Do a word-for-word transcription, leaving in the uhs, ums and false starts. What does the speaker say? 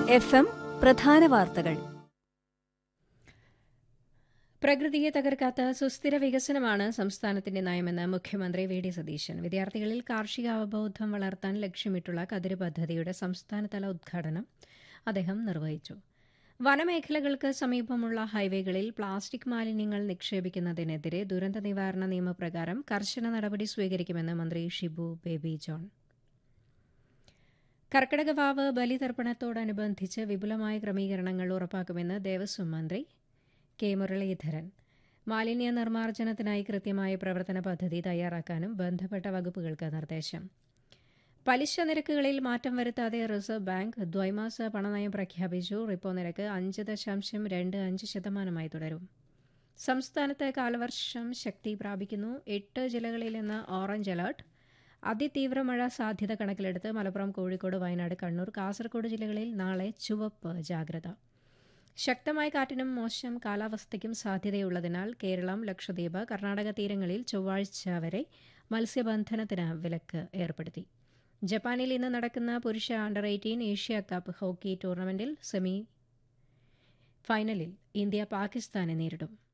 F M പ്രധാന വാർത്തകൾ. പ്രകൃതിയെ തകർക്കാത്ത സുസ്ഥിര വികസനമാണ് സംസ്ഥാനത്തിന്റെ നയമെന്ന് മുഖ്യമന്ത്രി വി ഡി സതീശൻ. വിദ്യാർത്ഥികളിൽ കാർഷിക അവബോധം വളർത്താൻ ലക്ഷ്യമിട്ടുള്ള കതിര് പദ്ധതിയുടെ സംസ്ഥാനതല ഉദ്ഘാടനം അദ്ദേഹം നിർവഹിച്ചു. വനമേഖലകൾക്ക് സമീപമുള്ള ഹൈവേകളിൽ പ്ലാസ്റ്റിക് മാലിന്യങ്ങൾ നിക്ഷേപിക്കുന്നതിനെതിരെ ദുരന്ത നിവാരണ നിയമപ്രകാരം കർശന നടപടി സ്വീകരിക്കുമെന്ന് മന്ത്രി ഷിബു ബേബി ജോൺ. കർക്കിടകവാവ് ബലിതർപ്പണത്തോടനുബന്ധിച്ച് വിപുലമായ ക്രമീകരണങ്ങൾ ഉറപ്പാക്കുമെന്ന് ദേവസ്വം മന്ത്രി കെ മുരളീധരൻ. മാലിന്യ നിർമ്മാർജ്ജനത്തിനായി കൃത്യമായ പ്രവർത്തന പദ്ധതി തയ്യാറാക്കാനും ബന്ധപ്പെട്ട വകുപ്പുകൾക്ക് നിർദ്ദേശം. പലിശ നിരക്കുകളിൽ മാറ്റം വരുത്താതെ റിസർവ് ബാങ്ക് ദ്വൈമാസ പണനയം പ്രഖ്യാപിച്ചു. റിപ്പോ നിരക്ക് അഞ്ച് ദശാംശം രണ്ട് അഞ്ച് ശതമാനമായി തുടരും. സംസ്ഥാനത്ത് കാലവർഷം ശക്തി പ്രാപിക്കുന്നു. എട്ട് ജില്ലകളിൽ ഇന്ന് ഓറഞ്ച് അലർട്ട്. അതിതീവ്ര മഴ സാധ്യത കണക്കിലെടുത്ത് മലപ്പുറം, കോഴിക്കോട്, വയനാട്, കണ്ണൂർ, കാസർഗോഡ് ജില്ലകളിൽ നാളെ ചുവപ്പ് ജാഗ്രത. ശക്തമായ കാറ്റിനും മോശം കാലാവസ്ഥയ്ക്കും സാധ്യതയുള്ളതിനാൽ കേരളം, ലക്ഷദ്വീപ്, കർണാടക തീരങ്ങളിൽ ചൊവ്വാഴ്ച വരെ മത്സ്യബന്ധനത്തിന് വിലക്ക് ഏർപ്പെടുത്തി. ജപ്പാനിൽ ഇന്ന് നടക്കുന്ന പുരുഷ under eighteen Asia cup hockey ടൂർണമെന്റിൽ സെമി ഫൈനലിൽ ഇന്ത്യ പാകിസ്ഥാനെ നേരിടും.